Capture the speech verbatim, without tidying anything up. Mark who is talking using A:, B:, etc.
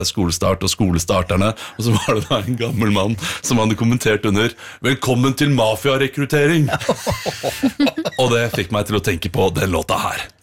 A: skolestart og skolestarterne, og så var det da en gammel mann som hadde kommentert under «Velkommen til mafiarekruttering!» Og det fikk meg til å tenke på den låta her.